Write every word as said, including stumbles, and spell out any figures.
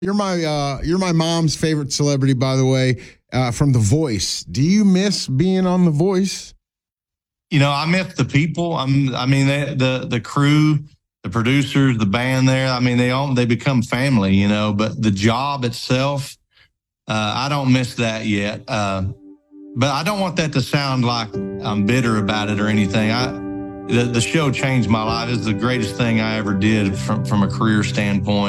You're my uh, you're my mom's favorite celebrity, by the way, uh, from The Voice. Do you miss being on The Voice? You know, I miss the people. I'm. I mean, they, the the crew, the producers, the band there. I mean, they all they become family. You know, but the job itself, uh, I don't miss that yet. Uh, but I don't want that to sound like I'm bitter about it or anything. I the, the show changed my life. It's the greatest thing I ever did from from a career standpoint.